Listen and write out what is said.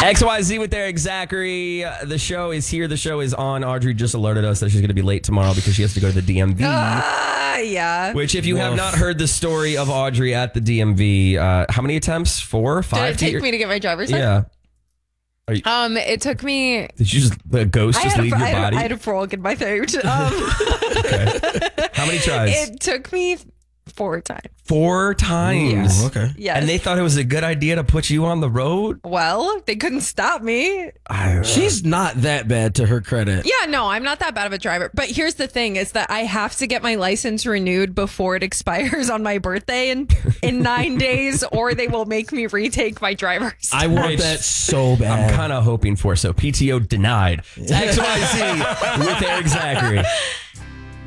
XYZ with Eric Zachary. The show is here. The show is on. Audrey just alerted us that she's going to be late tomorrow because she has to go to the DMV. Yeah. Which, if you have not heard the story of Audrey at the DMV, how many attempts? 4 or 5? Did it take me to get my driver's license? Yeah. It took me. Did you the ghost just leave your body? I had a frog in my throat. Okay. How many tries? It took me 4 times. 4 times. Ooh, okay. Yes. And they thought it was a good idea to put you on the road? Well, they couldn't stop me. She's not that bad, to her credit. Yeah, no, I'm not that bad of a driver. But here's the thing is that I have to get my license renewed before it expires on my birthday in 9 days, or they will make me retake my driver's. I want that so bad. I'm kind of hoping for. So PTO denied. It's XYZ with Eric Zachary.